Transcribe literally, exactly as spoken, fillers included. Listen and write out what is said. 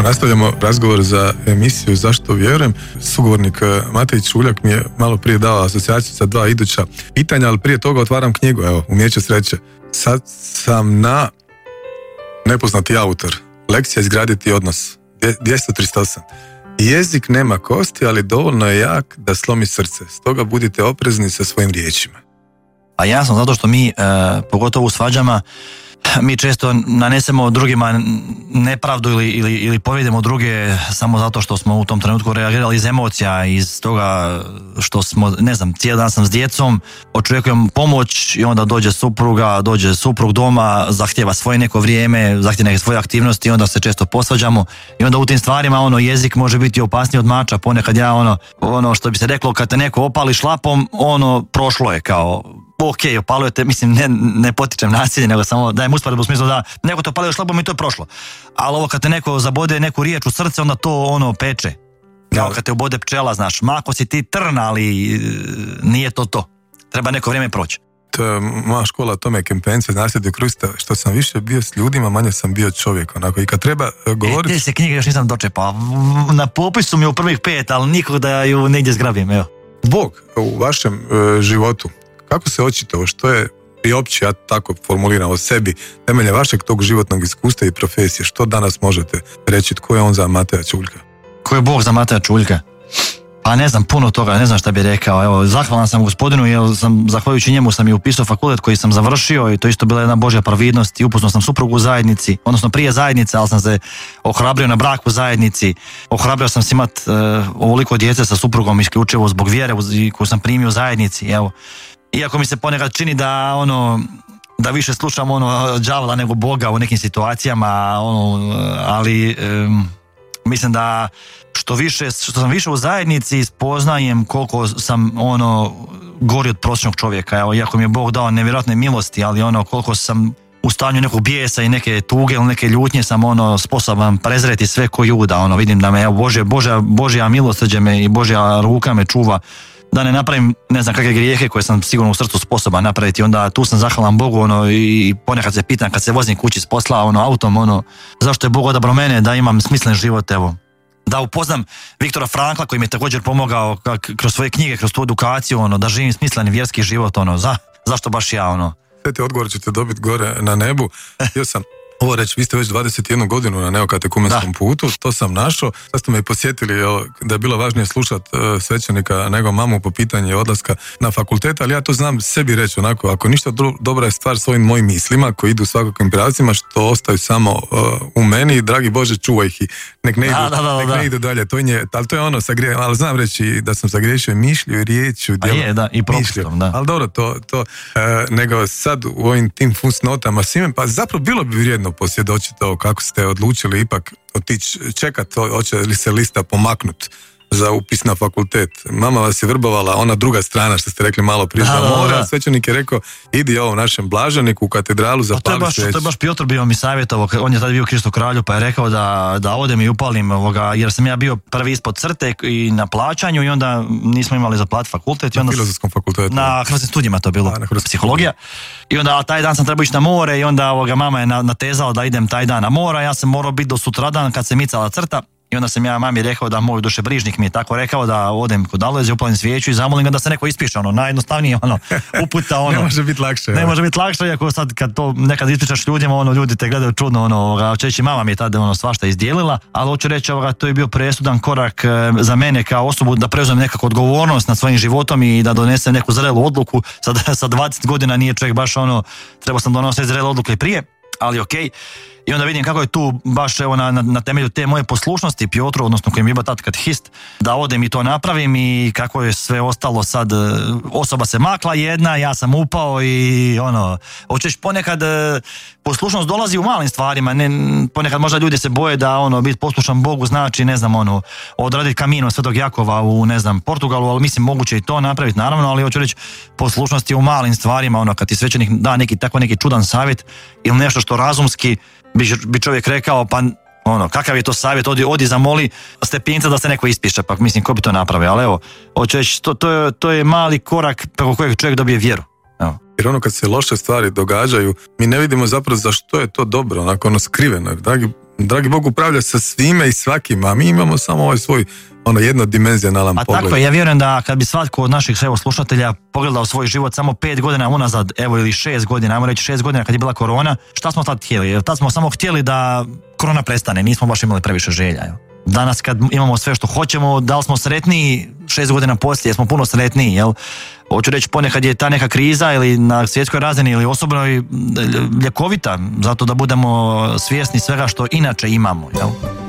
Evo, nastavljamo razgovor za emisiju Zašto vjerujem. Sugovornik Matej Čuljak mi je malo prije dao asocijaciju sa dva iduća pitanja, ali prije toga otvaram knjigu, evo, Umijeće sreće. Sad sam na nepoznati autor. Lekcija izgraditi odnos. dvjesto trideset osam. Jezik nema kosti, ali dovoljno je jak da slomi srce. Stoga budite oprezni sa svojim riječima. A jasno, zato što mi, e, pogotovo u svađama, mi često nanesemo drugima nepravdu ili, ili, ili povedemo druge samo zato što smo u tom trenutku reagirali iz emocija, iz toga što smo, ne znam, cijeli dan sam s djecom, očekujem pomoć i onda dođe supruga, dođe suprug doma, zahtjeva svoje neko vrijeme, zahtjeva neke svoje aktivnosti i onda se često posvađamo i onda u tim stvarima ono, jezik može biti opasniji od mača. Ponekad ja ono, ono što bi se reklo, kad te neko opali šlapom, ono prošlo je kao ok, opalio te, mislim, ne, ne potičem nasilje, nego samo dajem usporedbu u smislu da neko te opalio šlapom i to je prošlo. Ali ovo kad te neko zabode neku riječ u srce, onda to ono peče. Kao kad te obode pčela, znaš, mako si ti trn, ali nije to to. Treba neko vrijeme proći. To je moja škola Tome Kempence, nasljedio Krusta, što sam više bio s ljudima, manje sam bio čovjek. Onako. I kad treba govoriti... E, te se knjige još nisam dočepao. Na popisu mi je u prvih pet, ali nikog da ju negdje zgrabim, evo. Bog u vašem e, životu, kako se očitao, što je priopći, ja tako formuliram o sebi, temelje vašeg tog životnog iskustva i profesije, što danas možete reći, tko je on za Mateja Čuljka? Ko je Bog za Mateja Čuljka? Pa ne znam puno toga, ne znam šta bi rekao. Evo, zahvalan sam gospodinu jer sam, zahvaljujući njemu sam i upisao fakultet koji sam završio i to isto bila jedna Božja pravidnost i upoznao sam suprugu u zajednici, odnosno prije zajednice, ali sam se ohrabrio na brak u zajednici. Ohrabrio sam se imat uh, ovoliko djece sa suprugom isključivo zbog vjere koju sam primio u zajednici, evo. Iako mi se ponekad čini da ono da više slušam ono đavola nego Boga u nekim situacijama, ono, ali um, mislim da što više što sam više u zajednici spoznajem koliko sam ono gori od prosječnog čovjeka. Evo, iako mi je Bog dao nevjerojatne milosti, ali ono koliko sam u stanju nekog bijesa i neke tuge ili neke ljutnje sam ono sposoban prezreti sve ko Juda. Ono vidim da me evo, Božja, Božja, Božja milosrđe me i Božja ruka me čuva da ne napravim ne znam kakve grijehe koje sam sigurno u srcu sposoban napraviti. Onda tu sam zahvalan Bogu ono, i ponekad se pitam kad se vozim kući s posla ono, autom, ono, zašto je Bog odabrao mene da imam smislen život, evo. Da upoznam Viktora Frankla koji mi je također pomogao kroz svoje knjige, kroz tu edukaciju, ono, da živim smislen vjerski život, ono, za, zašto baš ja, ono. Sve te odgovor ćete dobiti gore na nebu. Htio sam ovo reći, vi ste već dvadeset jednu godinu na neokatekumenskom putu, to sam našao. Sad ste me posjetili evo, da je bilo važnije slušati uh, svećenika nego mamu po pitanju odlaska na fakultet, ali ja to znam sebi reći onako, ako ništa dru- dobra je stvar svojim mojim mislima koji idu svakakvim pravcima što ostaju samo uh, u meni, dragi Bože čuvaj ih i nek ne idu, da, da, da, nek da. ne idu dalje, to je, ali to je ono sagriješio, ali znam reći da sam sagriješio mišlju i riječju, djelom, je, da, i propustom, da. Ali dobro, to, to uh, nego sad u ovim tim fusnotama svime, pa zapravo bilo bi vrijedno posvjedočiti to kako ste odlučili ipak otići čekati, hoće li se lista pomaknuti za upis na fakultet. Mama vas je vrbovala, ona druga strana što ste rekli malo prije, da, da, mora, da. Svećenik je rekao, idi ovom našem blaženiku u katedralu, zapali sveć. To je baš Piotr bio mi savjetovao, on je tada bio u Kristu kralju, pa je rekao da, da odem i upalim ovoga, jer sam ja bio prvi ispod crte i na plaćanju i onda nismo imali za plat fakultet. I onda na filozofskom fakultetu. Na hrvatskim studijima to bilo, a, psihologija. I onda taj dan sam trebao ići na more i onda ovoga, mama je natezala da idem taj dan na more, ja sam morao biti do sutradan kad se micala crta. I onda sam ja mami rekao da moj dušebrižnik mi je tako rekao da odem kod Alojzija, upalim svijeću i zamolim ga da se neko ispiše, ono, najjednostavnije, ono, uputa, ono. Ne može biti lakše. Ne ja. može biti lakše, iako sad kad to nekad ispričaš ljudima, ono, ljudi te gledaju čudno, ono, ovoga, čeći mama mi je tada, ono, svašta izdijelila, ali hoću reći, ovoga, to je bio presudan korak e, za mene kao osobu da preuzmem nekako odgovornost nad svojim životom i da donesem neku zrelu odluku. Sad, sa dvadeset godina nije čovjek baš, ono, trebao sam donositi zrele odluke prije, ali okej. Okay. I onda vidim kako je tu baš evo na, na, na temelju te moje poslušnosti Piotru, odnosno kojem je bio tad katehist, da odem i to napravim i kako je sve ostalo sad, osoba se makla jedna, ja sam upao i ono, hoćeš ponekad poslušnost dolazi u malim stvarima, ne, ponekad možda ljudi se boje da ono, biti poslušan Bogu znači, ne znam, ono, odraditi Camino Svetog Jakova u, ne znam, Portugalu, ali mislim moguće i to napraviti naravno, ali hoću reći poslušnost je u malim stvarima, ono, kad ti svećenik da neki, tako neki čudan savjet ili nešto što razumski bi, bi čovjek rekao, pa ono, kakav je to savjet, odi, odi zamoli stepinca da se neko ispiše, pa mislim, ko bi to napravio, ali evo, hoću reći, to, to, je, to je mali korak preko kojeg čovjek dobije vjeru. Evo. Jer ono kad se loše stvari događaju, mi ne vidimo zapravo za što je to dobro, onako ono skriveno, dragi dragi Bog upravlja sa svime i svakim, a mi imamo samo ovaj svoj ono jednodimenzionalan pa pogled. Tako je, ja vjerujem da kad bi svatko od naših evo, slušatelja pogledao svoj život samo pet godina unazad, evo ili šest godina, ajmo reći šest godina kad je bila korona, šta smo tad htjeli? Tad smo samo htjeli da korona prestane, nismo baš imali previše želja. Evo. Danas kad imamo sve što hoćemo, da li smo sretniji šest godina poslije, smo puno sretniji, jel? Hoću reći, ponekad je ta neka kriza ili na svjetskoj razini ili osobnoj ljekovita, zato da budemo svjesni svega što inače imamo, jel?